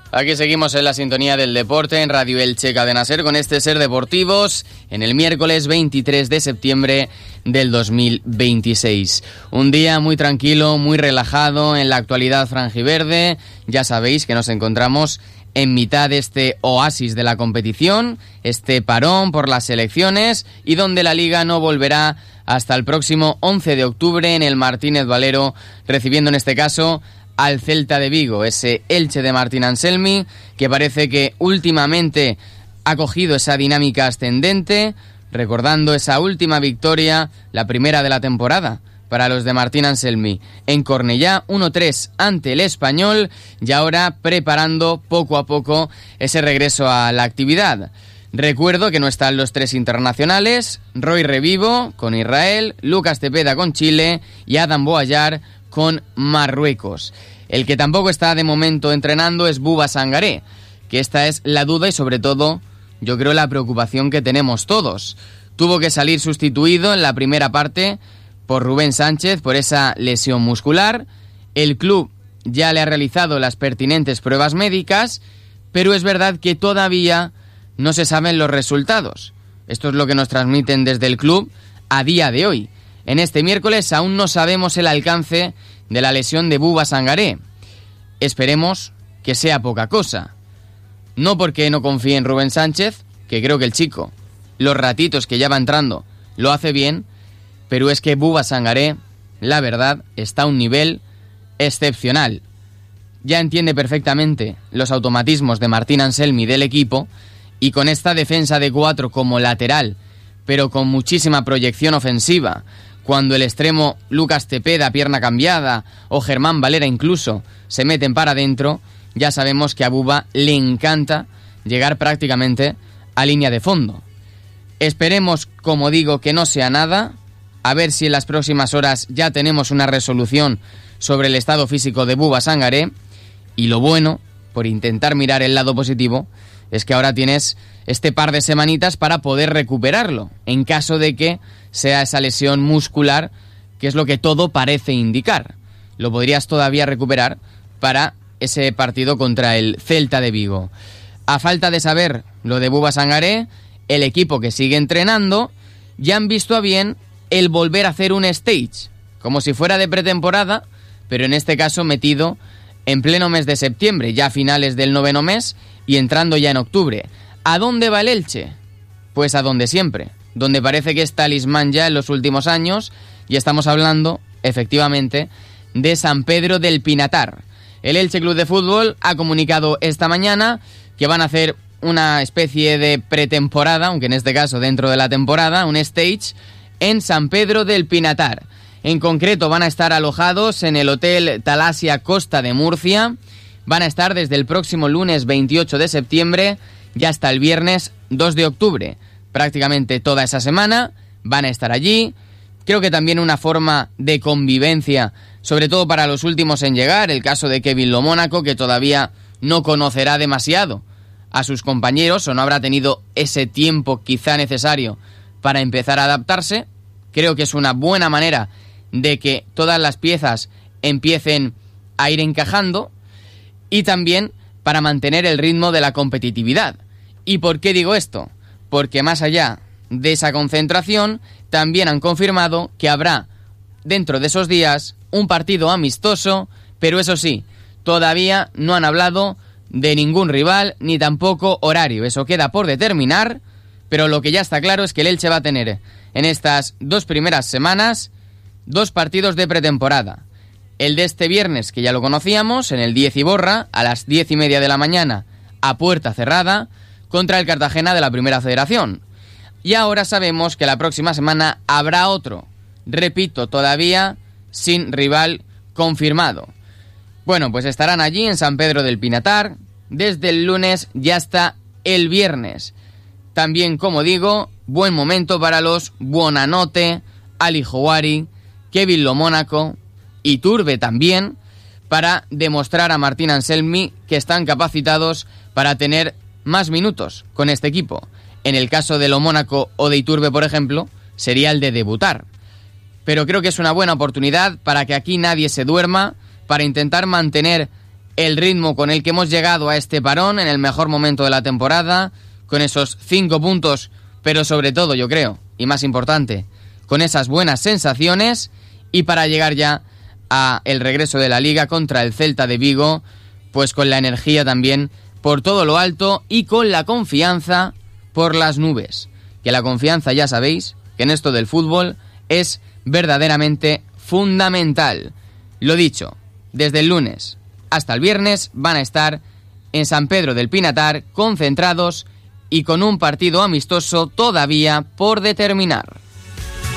Aquí seguimos en la sintonía del deporte en Radio Elche Cadena Ser con este Ser Deportivos en el miércoles 23 de septiembre del 2026. Un día muy tranquilo, muy relajado en la actualidad franjiverde. Ya sabéis que nos encontramos en mitad de este oasis de la competición, este parón por las selecciones y donde la Liga no volverá hasta el próximo 11 de octubre en el Martínez Valero, recibiendo en este caso al Celta de Vigo, ese Elche de Martín Anselmi, que parece que últimamente ha cogido esa dinámica ascendente, recordando esa última victoria, la primera de la temporada, para los de Martín Anselmi, en Cornellá, 1-3 ante el Español, y ahora preparando poco a poco ese regreso a la actividad. Recuerdo que no están los tres internacionales, Roy Revivo con Israel, Lucas Tepeda con Chile y Adam Boallar con Marruecos. El que tampoco está de momento entrenando es Bouba Sangaré, que esta es la duda y sobre todo, yo creo, la preocupación que tenemos todos. Tuvo que salir sustituido en la primera parte por Rubén Sánchez por esa lesión muscular. El club ya le ha realizado las pertinentes pruebas médicas, pero es verdad que todavía no se saben los resultados. Esto es lo que nos transmiten desde el club a día de hoy. En este miércoles aún no sabemos el alcance de la lesión de Bouba Sangaré. Esperemos que sea poca cosa. No porque no confíe en Rubén Sánchez, que creo que el chico, los ratitos que ya va entrando, lo hace bien, pero es que Bouba Sangaré, la verdad, está a un nivel excepcional. Ya entiende perfectamente los automatismos de Martín Anselmi del equipo y con esta defensa de 4 como lateral, pero con muchísima proyección ofensiva, cuando el extremo Lucas Tepeda, pierna cambiada, o Germán Valera incluso, se meten para adentro, ya sabemos que a Bouba le encanta llegar prácticamente a línea de fondo. Esperemos, como digo, que no sea nada, a ver si en las próximas horas ya tenemos una resolución sobre el estado físico de Bouba Sangaré, y lo bueno, por intentar mirar el lado positivo, es que ahora tienes este par de semanitas para poder recuperarlo, en caso de que sea esa lesión muscular, que es lo que todo parece indicar. Lo podrías todavía recuperar para ese partido contra el Celta de Vigo. A falta de saber lo de Bouba Sangaré, el equipo que sigue entrenando ya han visto a bien el volver a hacer un stage, como si fuera de pretemporada, pero en este caso metido en pleno mes de septiembre, ya a finales del 9º mes y entrando ya en octubre. ¿A dónde va el Elche? Pues a donde siempre, donde parece que es talismán ya en los últimos años, y estamos hablando, efectivamente, de San Pedro del Pinatar. El Elche Club de Fútbol ha comunicado esta mañana que van a hacer una especie de pretemporada, aunque en este caso dentro de la temporada, un stage en San Pedro del Pinatar. En concreto van a estar alojados en el Hotel Talasia Costa de Murcia. Van a estar desde el próximo lunes 28 de septiembre y hasta el viernes 2 de octubre. Prácticamente toda esa semana van a estar allí. Creo que también una forma de convivencia, sobre todo para los últimos en llegar, el caso de Kevin Lo Mónaco, que todavía no conocerá demasiado a sus compañeros o no habrá tenido ese tiempo quizá necesario para empezar a adaptarse. Creo que es una buena manera de que todas las piezas empiecen a ir encajando y también para mantener el ritmo de la competitividad. ¿Y por qué digo esto? Porque más allá de esa concentración, también han confirmado que habrá dentro de esos días un partido amistoso, pero eso sí, todavía no han hablado de ningún rival ni tampoco horario. Eso queda por determinar, pero lo que ya está claro es que el Elche va a tener en estas 2 primeras semanas 2 partidos de pretemporada. El de este viernes, que ya lo conocíamos, en el 10 Iborra, a las 10:30 de la mañana, a puerta cerrada, contra el Cartagena de la Primera Federación. Y ahora sabemos que la próxima semana habrá otro. Repito, todavía sin rival confirmado. Bueno, pues estarán allí en San Pedro del Pinatar desde el lunes y hasta el viernes. También, como digo, buen momento para los Buonanotte, Ali Houari, Kevin Lo Mónaco y Turbe también, para demostrar a Martín Anselmi que están capacitados para tener más minutos con este equipo. En el caso de Lo Mónaco o de Iturbe, por ejemplo, sería el de debutar. Pero creo que es una buena oportunidad para que aquí nadie se duerma, para intentar mantener el ritmo con el que hemos llegado a este parón en el mejor momento de la temporada, con esos 5 puntos, pero sobre todo, yo creo, y más importante, con esas buenas sensaciones, y para llegar ya a el regreso de la Liga contra el Celta de Vigo, pues con la energía también por todo lo alto y con la confianza por las nubes. Que la confianza, ya sabéis, que en esto del fútbol es verdaderamente fundamental. Lo dicho, desde el lunes hasta el viernes van a estar en San Pedro del Pinatar concentrados y con un partido amistoso todavía por determinar.